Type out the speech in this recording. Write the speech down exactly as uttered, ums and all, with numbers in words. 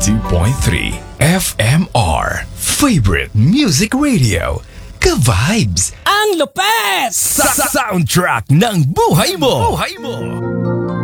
ninety-two point three F M R. Favorite Music Radio. Ka-vibes! Ang lupes! Sa soundtrack ng buhay mo! Buhay mo!